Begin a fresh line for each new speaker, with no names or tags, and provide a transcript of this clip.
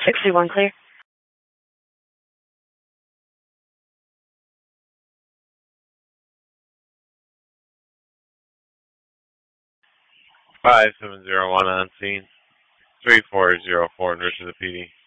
61 clear.
5701 on scene. 3404 in Richard the PD.